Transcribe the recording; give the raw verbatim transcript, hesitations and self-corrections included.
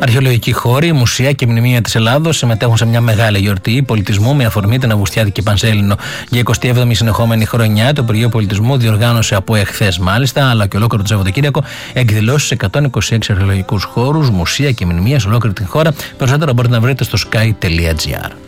Αρχαιολογικοί χώροι, μουσεία και μνημεία της Ελλάδος συμμετέχουν σε μια μεγάλη γιορτή πολιτισμού με αφορμή την Αυγουστιάτικη Πανσέλινο. Για εικοστή έβδομη συνεχόμενη χρονιά, το Υπουργείο Πολιτισμού διοργάνωσε από εχθές μάλιστα, αλλά και ολόκληρο το Σαββατοκύριακο, εκδηλώσεις σε εκατόν είκοσι έξι αρχαιολογικούς χώρους, μουσεία και μνημεία σε ολόκληρη την χώρα. Περισσότερα μπορείτε να βρείτε στο sky τελεία gr.